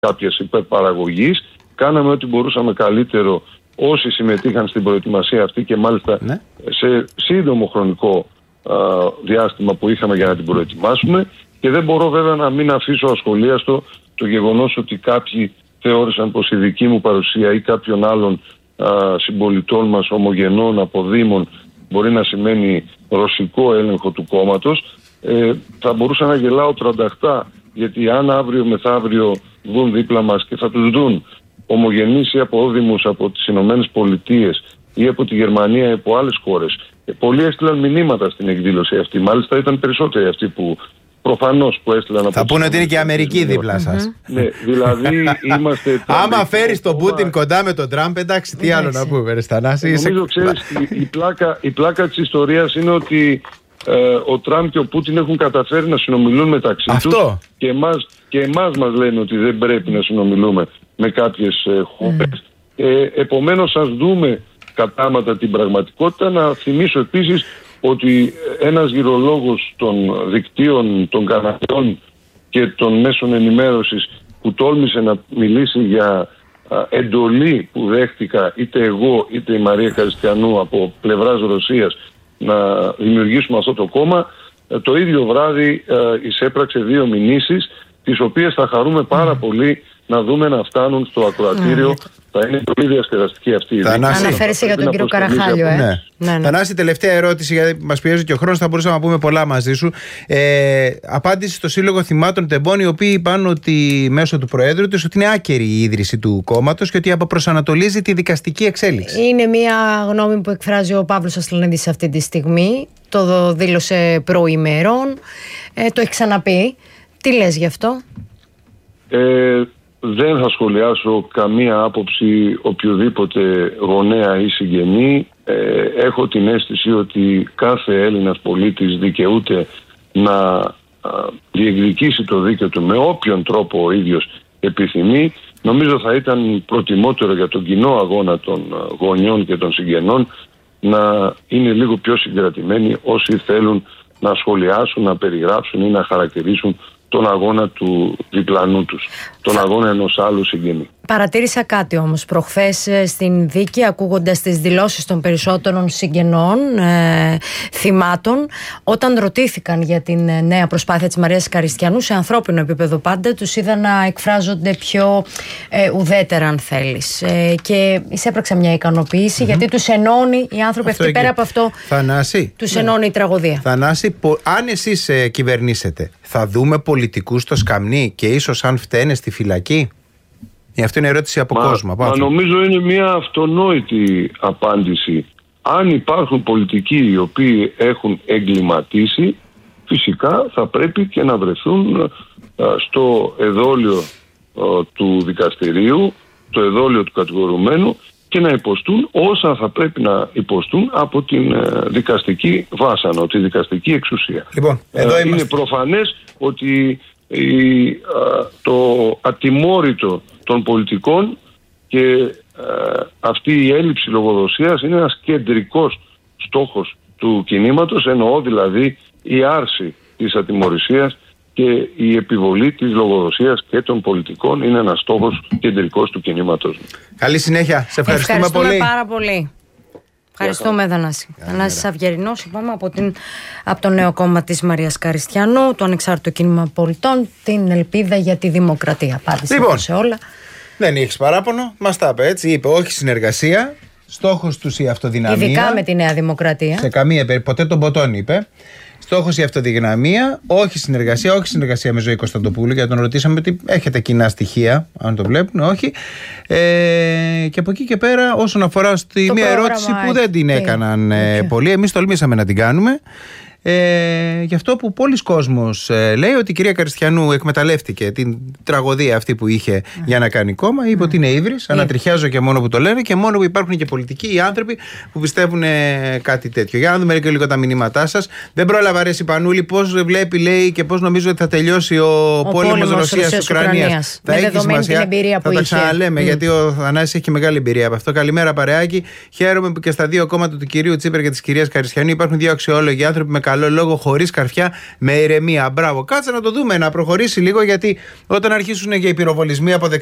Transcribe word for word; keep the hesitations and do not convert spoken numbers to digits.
κάποιες υπερπαραγωγής. Κάναμε ό,τι μπορούσαμε καλύτερο όσοι συμμετείχαν στην προετοιμασία αυτή και μάλιστα ναι. σε σύντομο χρονικό α, διάστημα που είχαμε για να την προετοιμάσουμε. Και δεν μπορώ βέβαια να μην αφήσω ασχολίαστο το γεγονός ότι κάποιοι θεώρησαν πως η δική μου παρουσία ή κάποιων άλλων α, συμπολιτών μας ομογενών από δήμων μπορεί να σημαίνει ρωσικό έλεγχο του κόμματος. Ε, θα μπορούσα να γελάω τρανταχτά, γιατί αν αύριο μεθαύριο βγουν δίπλα μας και θα τους δουν ομογενείς ή απόδημους από τις Ηνωμένες Πολιτείες ή από τη Γερμανία ή από άλλες χώρες. Ε, πολλοί έστειλαν μηνύματα στην εκδήλωση αυτή. Μάλιστα ήταν περισσότεροι αυτοί που προφανώς που έστειλαν από. Θα πούνε ότι είναι και η Αμερική δίπλα σας. Mm-hmm. Ναι, δηλαδή είμαστε. Άμα φέρεις τον Πούτιν κοντά με τον Τραμπ, εντάξει, τι άλλο να πούμε, ρε Στανάση. Νομίζω, ξέρεις, η, η, πλάκα, η πλάκα της ιστορίας είναι ότι ε, ο Τραμπ και ο Πούτιν έχουν καταφέρει να συνομιλούν μεταξύ Αυτό. τους και εμάς, και εμάς μας λένε ότι δεν πρέπει να συνομιλούμε με κάποιες ε, χώρες. Mm. Ε, επομένως, ας δούμε κατάματα την πραγματικότητα. Να θυμίσω επίσης ότι ένας γυρολόγος των δικτύων των καναλιών και των μέσων ενημέρωσης που τόλμησε να μιλήσει για α, εντολή που δέχτηκα είτε εγώ είτε η Μαρία Καριστιανού από πλευράς Ρωσίας να δημιουργήσουμε αυτό το κόμμα, το ίδιο βράδυ α, εισέπραξε δύο μηνύσεις, τις οποίες θα χαρούμε πάρα πολύ να δούμε να φτάνουν στο ακροατήριο. Mm. Θα είναι πολύ διασκεδαστική αυτή η δίκη. Αναφέρεσαι για τον κύριο Καραχάλιο, ε. Ναι. Ναι, ναι. Θανάση, τελευταία ερώτηση, γιατί μας πιέζει και ο χρόνος, θα μπορούσαμε να πούμε πολλά μαζί σου. Ε, απάντηση στο Σύλλογο Θυμάτων Τεμπών, οι οποίοι είπαν ότι μέσω του Προέδρου τους ότι είναι άκερη η ίδρυση του κόμματος και ότι αποπροσανατολίζει τη δικαστική εξέλιξη. Είναι μια γνώμη που εκφράζει ο Παύλος Ασλανίδης αυτή τη στιγμή. Το δήλωσε προημερών. Ε, το έχει ξαναπεί. Τι λες γι' αυτό? Ε, δεν θα σχολιάσω καμία άποψη οποιοδήποτε γονέα ή συγγενή. Ε, έχω την αίσθηση ότι κάθε Έλληνας πολίτης δικαιούται να α, διεκδικήσει το δίκαιο του με όποιον τρόπο ο ίδιος επιθυμεί. Νομίζω θα ήταν προτιμότερο για τον κοινό αγώνα των γονιών και των συγγενών να είναι λίγο πιο συγκρατημένοι όσοι θέλουν να σχολιάσουν, να περιγράψουν ή να χαρακτηρίσουν τον αγώνα του διπλανού τους, τον αγώνα ενός άλλου συγγενή. Παρατήρησα κάτι όμως προχθές στην δίκη, ακούγοντας τις δηλώσεις των περισσότερων συγγενών ε, θυμάτων, όταν ρωτήθηκαν για την νέα προσπάθεια της Μαρίας Καριστιανού, σε ανθρώπινο επίπεδο πάντα, τους είδα να εκφράζονται πιο ε, ουδέτερα, αν θέλεις. Ε, και εισέπραξα μια ικανοποίηση, mm-hmm. γιατί τους ενώνει οι άνθρωποι αυτό αυτοί, πέρα από αυτό, Θανάση, τους ναι. ενώνει η τραγωδία. Θανάση, αν εσείς ε, κυβερνήσετε, θα δούμε πολιτικούς στο σκαμνί και ίσως αν φταίνε στη φυλακή? Αυτό είναι ερώτηση από μα, κόσμο. Μα νομίζω είναι μια αυτονόητη απάντηση. Αν υπάρχουν πολιτικοί οι οποίοι έχουν εγκληματίσει, φυσικά θα πρέπει και να βρεθούν α, στο εδόλιο α, του δικαστηρίου, το εδόλιο του κατηγορουμένου, και να υποστούν όσα θα πρέπει να υποστούν από την α, δικαστική βάσανο, τη δικαστική εξουσία. Λοιπόν, εδώ ε, είναι προφανές ότι η, α, το ατιμόρυτο των πολιτικών και α, αυτή η έλλειψη λογοδοσίας είναι ένας κεντρικός στόχος του κινήματος, εννοώ δηλαδή η άρση της ατιμωρησίας και η επιβολή της λογοδοσίας και των πολιτικών είναι ένας στόχος κεντρικός του κινήματος. Καλή συνέχεια, σε ευχαριστούμε, ευχαριστούμε πολύ. πάρα πολύ. Ευχαριστούμε, Θανάση. Θανάσης Αυγερινός, είπαμε, από, την, από το νέο κόμμα της Μαρίας Καριστιανού, το Ανεξάρτητο Κίνημα Πολιτών, την Ελπίδα για τη Δημοκρατία. Απάντησε λοιπόν, σε όλα. Δεν έχεις παράπονο, μας τα είπε έτσι. Είπε όχι συνεργασία, στόχος τους η αυτοδυναμία. Ειδικά με τη Νέα Δημοκρατία. Σε καμία περίπτωση, ποτέ τον ποτόν είπε. Στόχος η αυτοδυναμία, όχι συνεργασία, όχι συνεργασία με Ζωή Κωνσταντοπούλου, γιατί τον ρωτήσαμε ότι έχετε κοινά στοιχεία, αν το βλέπουν, όχι. Ε, και από εκεί και πέρα, όσον αφορά στη το μία ερώτηση που δεν την έκαναν ε, πολλοί, εμείς τολμήσαμε να την κάνουμε. Ε, γι' αυτό που πολλοί κόσμος ε, λέει ότι η κυρία Καριστιανού εκμεταλλεύτηκε την τραγωδία αυτή που είχε mm. για να κάνει κόμμα. Είπε mm. ότι είναι ύβρις, mm. ανατριχιάζω και μόνο που το λένε και μόνο που υπάρχουν και πολιτικοί οι άνθρωποι που πιστεύουν ε, κάτι τέτοιο. Για να δούμε και λίγο τα μηνύματά σας. Δεν πρόλαβα, ρε Σιπανούλη, πώς βλέπει, λέει, και πώς νομίζει ότι θα τελειώσει ο, ο πόλεμος Ρωσίας-Ουκρανίας. Θα έχει σημασία, θα τα ξαναλέμε, mm. γιατί ο Θανάσης έχει μεγάλη εμπειρία από αυτό. Καλημέρα, παρεάκι. Χαίρομαι που και στα δύο κόμματα του κυρίου Τσίπρα και της κυρίας Καριστιανού υπάρχουν δύο αξιόλογοι άνθρωποι με καλό λόγο, χωρίς καρφιά, με ηρεμία. Μπράβο, κάτσε να το δούμε, να προχωρήσει λίγο, γιατί όταν αρχίσουν για οι πυροβολισμοί από